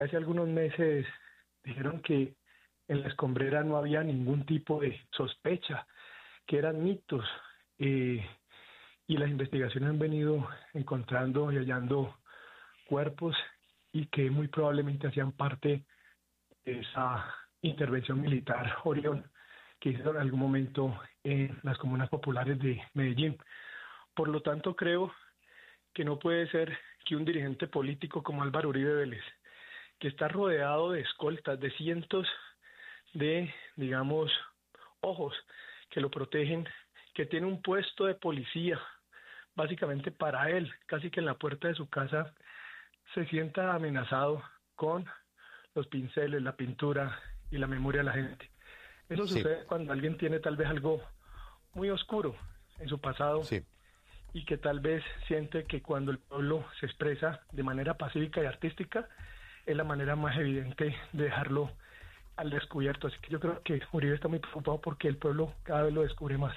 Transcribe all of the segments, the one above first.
Hace algunos meses dijeron que en la escombrera no había ningún tipo de sospecha, que eran mitos, eh, y las investigaciones han venido encontrando y hallando cuerpos y que muy probablemente hacían parte de esa intervención militar Orión que hicieron en algún momento en las comunas populares de Medellín. Por lo tanto, creo que no puede ser que un dirigente político como Álvaro Uribe Vélez, que está rodeado de escoltas, de cientos de, digamos, ojos que lo protegen, que tiene un puesto de policía, básicamente para él, casi que en la puerta de su casa, se sienta amenazado con los pinceles, la pintura y la memoria de la gente. Eso Sí, sucede cuando alguien tiene tal vez algo muy oscuro en su pasado sí. y que tal vez siente que cuando el pueblo se expresa de manera pacífica y artística es la manera más evidente de dejarlo al descubierto. Así que yo creo que Uribe está muy preocupado porque el pueblo cada vez lo descubre más.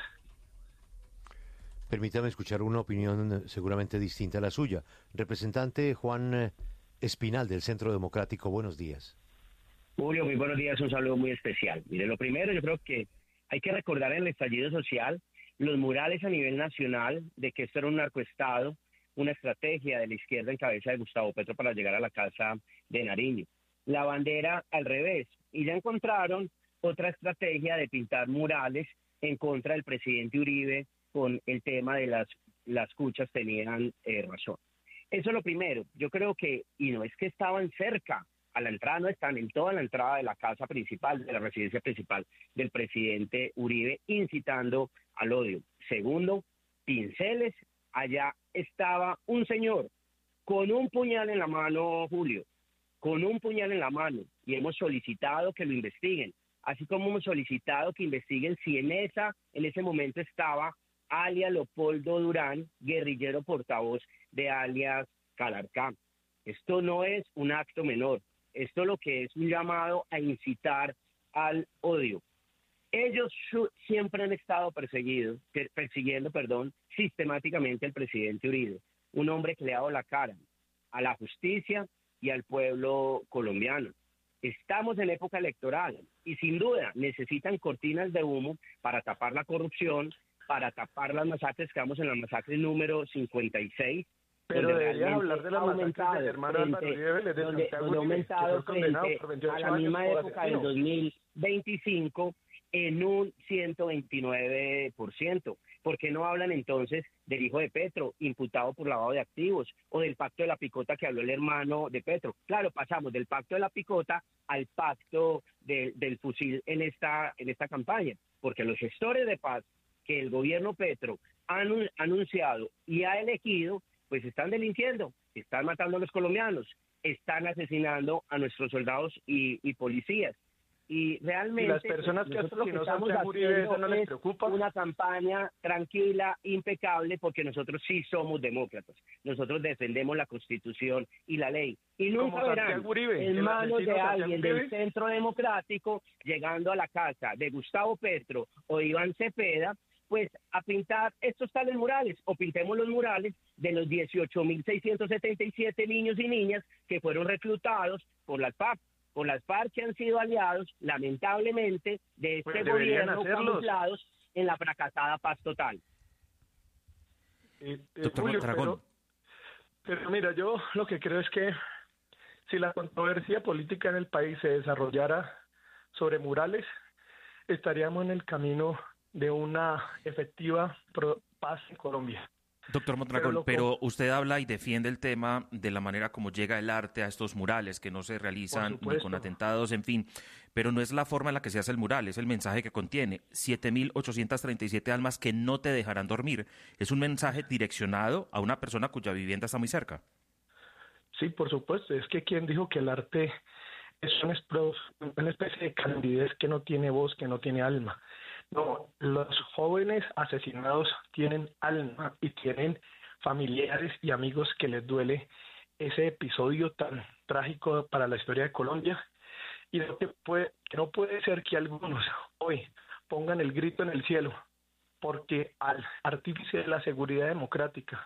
Permítame escuchar una opinión seguramente distinta a la suya. Representante Juan Espinal del Centro Democrático, buenos días. Julio, muy buenos días, un saludo muy especial. Mire, lo primero, yo creo que hay que recordar en el estallido social los murales a nivel nacional de que esto era un narcoestado, una estrategia de la izquierda en cabeza de Gustavo Petro para llegar a la casa de Nariño. La bandera al revés, y ya encontraron otra estrategia de pintar murales en contra del presidente Uribe con el tema de las cuchas tenían razón. Eso es lo primero. Yo creo que, y no es que estaban cerca, a la entrada no están, en toda la entrada de la casa principal, de la residencia principal del presidente Uribe, incitando al odio. Segundo, pinceles. Allá estaba un señor con un puñal en la mano, Julio, con un puñal en la mano, y hemos solicitado que lo investiguen, así como hemos solicitado que investiguen si en ese momento estaba alias Leopoldo Durán, guerrillero portavoz de alias Calarcá. Esto no es un acto menor, esto lo que es un llamado a incitar al odio. Ellos siempre han estado persiguiendo, sistemáticamente al presidente Uribe, un hombre que le ha dado la cara a la justicia y al pueblo colombiano. Estamos en época electoral y sin duda necesitan cortinas de humo para tapar la corrupción, para tapar las masacres, que vamos en la masacre número 56, Pero donde deberías realmente hablar de ha las masacres del aumentado hermano Álvaro Uribe Vélez de donde Santiago ha Uribe, que aumentado fue condenado frente por a 28 la años misma por época del asesino. 2025 en un 129%. ¿Por qué no hablan entonces del hijo de Petro, imputado por lavado de activos, o del pacto de la picota que habló el hermano de Petro? Claro, pasamos del pacto de la picota al pacto del fusil en esta campaña, porque los gestores de paz que el gobierno Petro ha anunciado y ha elegido, pues están delinquiendo, están matando a los colombianos, están asesinando a nuestros soldados y policías. Y Y las realmente personas que nosotros lo que asesinó estamos Santiago Uribe, ¿eso no haciendo les es preocupa? una campaña tranquila, impecable, porque nosotros sí somos demócratas. Nosotros defendemos la Constitución y la ley. Y nunca Como verán Santiago Uribe, en el manos de asesino Santiago alguien del Uribe. Centro Democrático llegando a la casa de Gustavo Petro o Iván Cepeda, pues a pintar estos tales murales, o pintemos los murales de los 18.677 niños y niñas que fueron reclutados por las FARC que han sido aliados, lamentablemente, de este Pues deberían gobierno, hacerlos. camuflados en la fracasada paz total. Doctor Julio, Mondragón, pero mira, yo lo que creo es que si la controversia política en el país se desarrollara sobre murales, estaríamos en el camino de una efectiva paz en Colombia. doctor Pero Mondragón, pero usted habla y defiende el tema de la manera como llega el arte a estos murales, que no se por realizan ni con supuesto, atentados, en fin, pero no es la forma en la que se hace el mural, es el mensaje que contiene. 7.837 almas que no te dejarán dormir. Es un mensaje direccionado a una persona cuya vivienda está muy cerca. sí, por supuesto. Es que quien dijo que el arte es una especie de candidez que no tiene voz, que no tiene alma. No, los jóvenes asesinados tienen alma y tienen familiares y amigos que les duele ese episodio tan trágico para la historia de Colombia. Y que no puede ser que algunos hoy pongan el grito en el cielo porque al artífice de la seguridad democrática,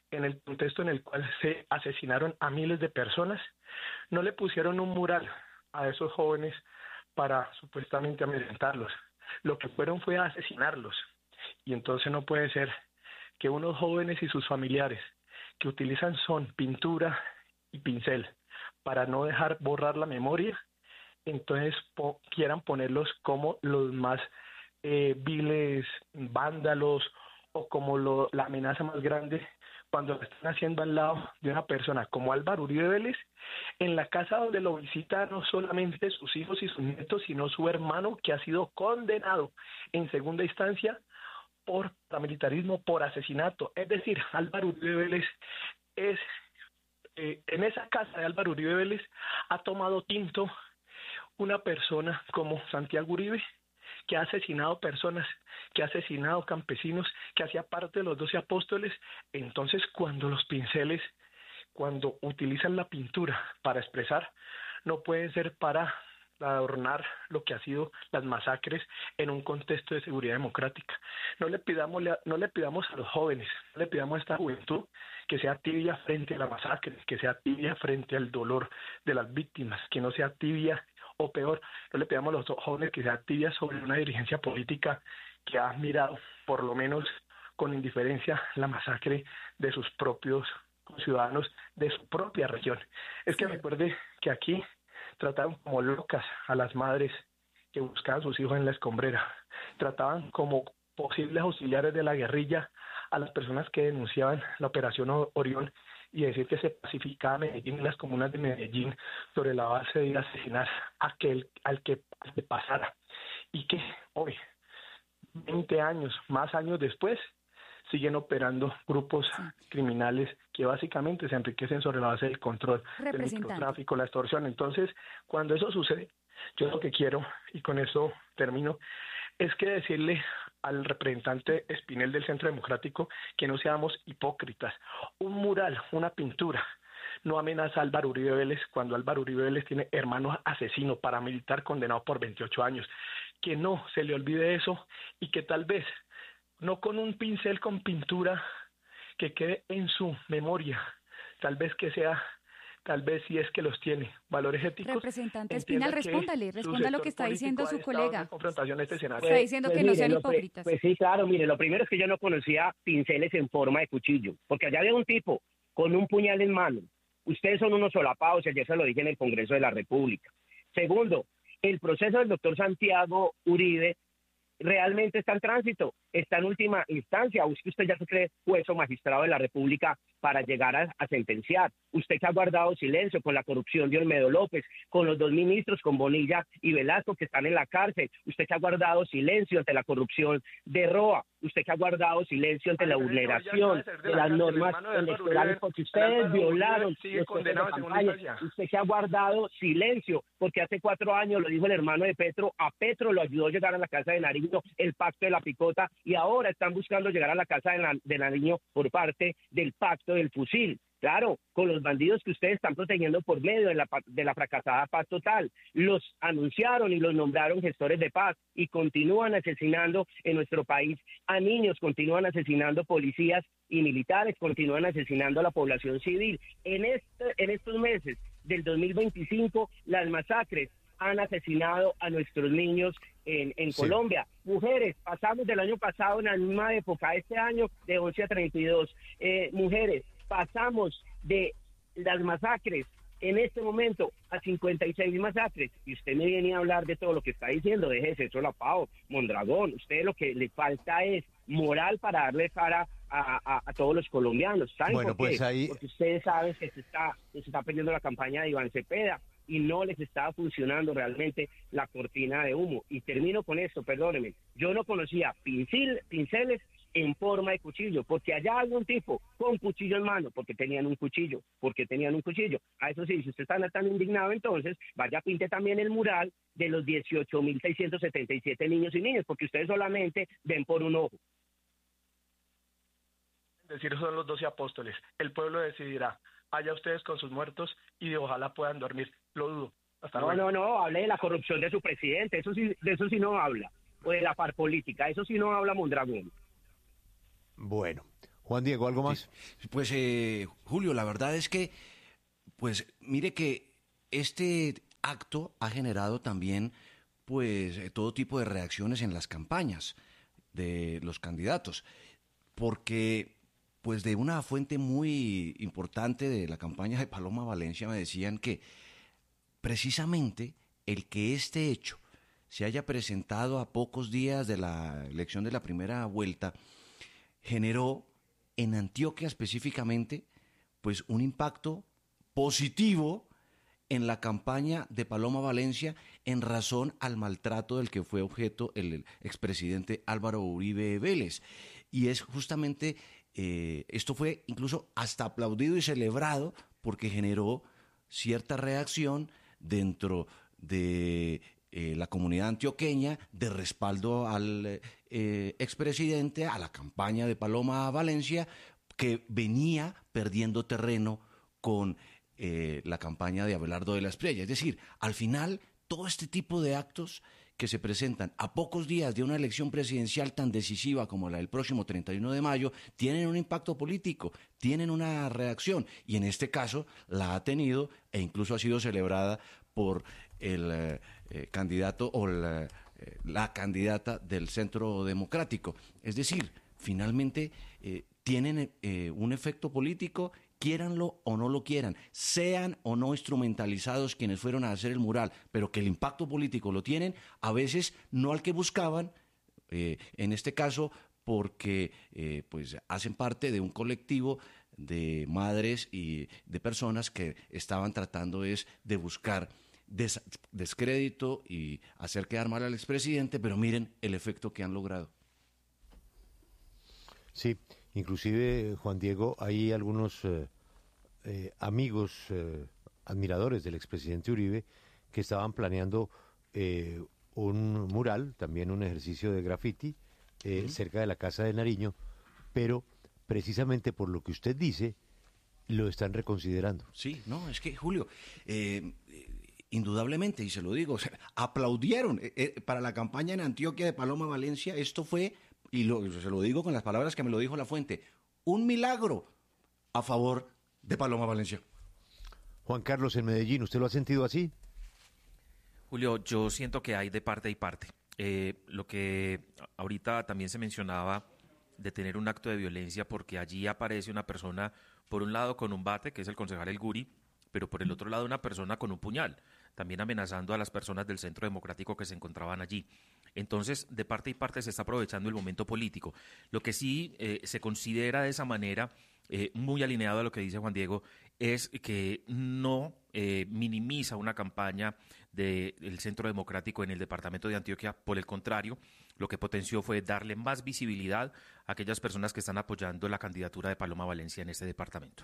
en el contexto en el cual se asesinaron a miles de personas, no le pusieron un mural a esos jóvenes para supuestamente amedrentarlos. Lo que fueron fue a asesinarlos. Y entonces no puede ser que unos jóvenes y sus familiares que utilizan son pintura y pincel para no dejar borrar la memoria, entonces quieran ponerlos como los más viles vándalos o como la amenaza más grande cuando lo están haciendo al lado de una persona como Álvaro Uribe Vélez, en la casa donde lo visita no solamente sus hijos y sus nietos, sino su hermano que ha sido condenado en segunda instancia por paramilitarismo, por asesinato. Es decir, Álvaro Uribe Vélez es, en esa casa de Álvaro Uribe Vélez ha tomado tinto una persona como Santiago Uribe, que ha asesinado personas, que ha asesinado campesinos, que hacía parte de los 12 apóstoles. Entonces, cuando los pinceles, cuando utilizan la pintura para expresar, no pueden ser para adornar lo que ha sido las masacres en un contexto de seguridad democrática. No le pidamos a los jóvenes, no le pidamos a esta juventud que sea tibia frente a la masacre, que sea tibia frente al dolor de las víctimas, que no sea tibia o peor, no le pidamos a los jóvenes que sea tibia sobre una dirigencia política que ha mirado por lo menos con indiferencia la masacre de sus propios ciudadanos de su propia región. Es que recuerde que aquí trataban como locas a las madres que buscaban a sus hijos en la escombrera, trataban como posibles auxiliares de la guerrilla a las personas que denunciaban la operación Orión y decir que se pacificaba Medellín y las comunas de Medellín sobre la base de ir a asesinar al que pasara, y que hoy, 20 años, más años después, siguen operando grupos criminales que básicamente se enriquecen sobre la base del control del microtráfico, la extorsión. Entonces, cuando eso sucede, yo lo que quiero, y con eso termino, es que decirle al representante Espinel del Centro Democrático que no seamos hipócritas. Un mural, una pintura, no amenaza a Álvaro Uribe Vélez cuando Álvaro Uribe Vélez tiene hermanos asesinos, paramilitar condenado por 28 años. Que no se le olvide eso y que tal vez no con un pincel con pintura que quede en su memoria, tal vez si es que los tiene, valores éticos. Representante Espinal, responda lo que está diciendo su colega. Confrontación este escenario. Está diciendo que no sean hipócritas. Pues sí, claro, mire, lo primero es que yo no conocía pinceles en forma de cuchillo, porque allá había un tipo con un puñal en mano. Ustedes son unos solapados, y ayer se lo dije en el Congreso de la República. Segundo, el proceso del doctor Santiago Uribe realmente está en tránsito, está en última instancia. Usted ya se cree juez o magistrado de la República para llegar a sentenciar. Usted que ha guardado silencio con la corrupción de Olmedo López, con los dos ministros, con Bonilla y Velasco, que están en la cárcel. Usted que ha guardado silencio ante la corrupción de Roa. Usted que ha guardado silencio ante la vulneración de las normas electorales, porque ustedes violaron los jueces de campaña. Usted que ha guardado silencio, porque hace 4 años, lo dijo el hermano de Petro, a Petro lo ayudó a llegar a la casa de Nariño, el pacto de la picota, y ahora están buscando llegar a la casa de Nariño por parte del pacto del fusil. Claro, con los bandidos que ustedes están protegiendo por medio de la fracasada paz total. Los anunciaron y los nombraron gestores de paz y continúan asesinando en nuestro país a niños, continúan asesinando policías y militares, continúan asesinando a la población civil. En estos meses del 2025, las masacres han asesinado a nuestros niños en Colombia. Mujeres, pasamos del año pasado en la misma época, este año de 11 a 32. Mujeres, pasamos de las masacres en este momento a 56 masacres. Y usted me viene a hablar de todo lo que está diciendo, déjese eso la pavo, Mondragón. Usted lo que le falta es moral para darle cara a todos los colombianos. ¿Saben por qué? Pues ahí... Porque ustedes saben que se está perdiendo la campaña de Iván Cepeda y no les estaba funcionando realmente la cortina de humo. Y termino con esto, perdónenme. Yo no conocía pinceles en forma de cuchillo, porque allá hay un tipo con cuchillo en mano, porque tenían un cuchillo. A eso sí, si usted está tan indignado, entonces vaya, pinte también el mural de los 18.677 niños y niñas, porque ustedes solamente ven por un ojo. Decir son los 12 apóstoles. El pueblo decidirá. Allá ustedes con sus muertos y ojalá puedan dormir. Lo dudo. No, hable de la corrupción de su presidente. De eso sí no habla. O de la par política. Eso sí no habla Mondragón. Bueno, Juan Diego, ¿algo más? Sí. Pues, Julio, la verdad es que, pues, mire que este acto ha generado también, pues, todo tipo de reacciones en las campañas de los candidatos, porque, pues, de una fuente muy importante de la campaña de Paloma Valencia me decían que precisamente el que este hecho se haya presentado a pocos días de la elección de la primera vuelta generó en Antioquia específicamente, pues un impacto positivo en la campaña de Paloma Valencia en razón al maltrato del que fue objeto el expresidente Álvaro Uribe Vélez. Y es justamente, esto fue incluso hasta aplaudido y celebrado porque generó cierta reacción dentro de la comunidad antioqueña de respaldo al expresidente, a la campaña de Paloma Valencia, que venía perdiendo terreno con la campaña de Abelardo de la Espriella. Es decir, al final, todo este tipo de actos que se presentan a pocos días de una elección presidencial tan decisiva como la del próximo 31 de mayo, tienen un impacto político, tienen una reacción, y en este caso la ha tenido e incluso ha sido celebrada por el candidato o la candidata del Centro Democrático. Es decir, finalmente tienen un efecto político, quiéranlo o no lo quieran, sean o no instrumentalizados quienes fueron a hacer el mural, pero que el impacto político lo tienen, a veces no al que buscaban, en este caso porque pues hacen parte de un colectivo de madres y de personas que estaban tratando de buscar descrédito y hacer quedar mal al expresidente, pero miren el efecto que han logrado. Sí, inclusive, Juan Diego, hay algunos amigos, admiradores del expresidente Uribe, que estaban planeando un mural, también un ejercicio de graffiti, cerca de la Casa de Nariño, pero precisamente por lo que usted dice, lo están reconsiderando. Sí, no, es que, Julio, indudablemente, y se lo digo, aplaudieron para la campaña en Antioquia de Paloma Valencia. Esto fue, y se lo digo con las palabras que me lo dijo la fuente, un milagro a favor de Paloma Valencia. Juan Carlos, en Medellín, ¿usted lo ha sentido así? Julio, yo siento que hay de parte y parte. Lo que ahorita también se mencionaba de tener un acto de violencia, porque allí aparece una persona, por un lado con un bate, que es el concejal El Guri, pero por el otro lado una persona con un puñal, también amenazando a las personas del Centro Democrático que se encontraban allí. Entonces, de parte y parte se está aprovechando el momento político. Lo que sí se considera de esa manera, muy alineado a lo que dice Juan Diego, es que no minimiza una campaña del Centro Democrático en el departamento de Antioquia. Por el contrario, lo que potenció fue darle más visibilidad a aquellas personas que están apoyando la candidatura de Paloma Valencia en este departamento.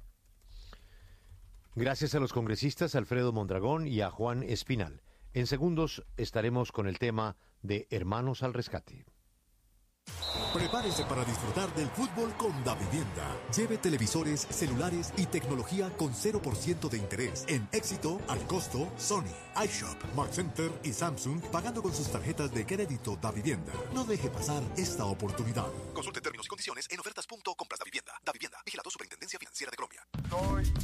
Gracias a los congresistas Alfredo Mondragón y a Juan Espinal. En segundos estaremos con el tema de Hermanos al Rescate. Prepárese para disfrutar del fútbol con Davivienda. Lleve televisores, celulares y tecnología con 0% de interés. En Éxito, al costo, Sony, iShop, Mark Center y Samsung, pagando con sus tarjetas de crédito Davivienda. No deje pasar esta oportunidad. Consulte términos y condiciones en ofertas.compras Davivienda. Davivienda, vigilado Superintendencia Financiera de Colombia. Soy